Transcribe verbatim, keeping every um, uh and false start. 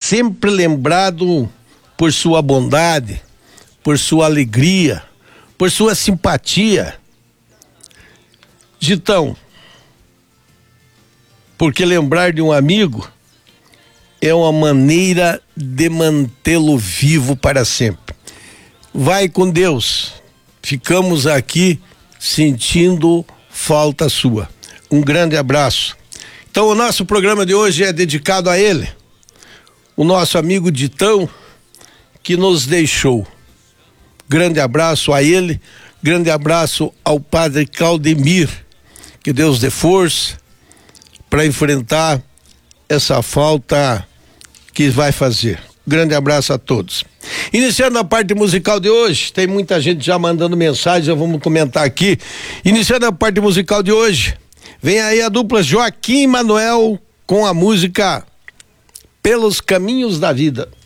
sempre lembrado por sua bondade, por sua alegria, por sua simpatia. Gitão, porque lembrar de um amigo é uma maneira de mantê-lo vivo para sempre. Vai com Deus. Ficamos aqui sentindo falta sua. Um grande abraço. Então o nosso programa de hoje é dedicado a ele, o nosso amigo Ditão, que nos deixou. Grande abraço a ele, grande abraço ao padre Claudemir, que Deus dê força para enfrentar essa falta que vai fazer. Grande abraço a todos. Iniciando a parte musical de hoje, tem muita gente já mandando mensagem, já vamos comentar aqui. Iniciando a parte musical de hoje, vem aí a dupla Joaquim e Manuel com a música Pelos Caminhos da Vida.